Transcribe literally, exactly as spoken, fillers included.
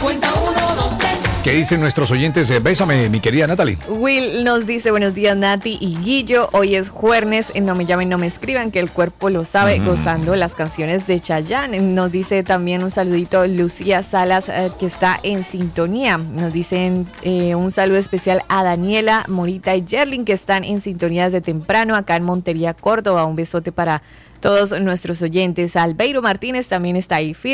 Cuenta uno, dos, tres. ¿Qué dicen nuestros oyentes? Eh, Bésame, mi querida Natalie. Will nos dice, buenos días Nati y Guillo, hoy es jueves, no me llamen, no me escriban, que el cuerpo lo sabe, Mm. gozando las canciones de Chayanne. Nos dice también un saludito Lucía Salas, eh, que está en sintonía. Nos dicen eh, un saludo especial a Daniela, Morita y Yerlin, que están en sintonía desde temprano acá en Montería, Córdoba. Un besote para todos nuestros oyentes. Albeiro Martínez también está ahí firme.